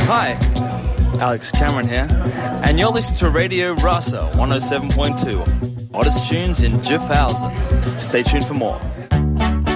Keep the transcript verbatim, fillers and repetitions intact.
Hi, Alex Cameron here, and you're listening to Radio Rasa one oh seven point two, hottest tunes in Gifhausen. Stay tuned for more.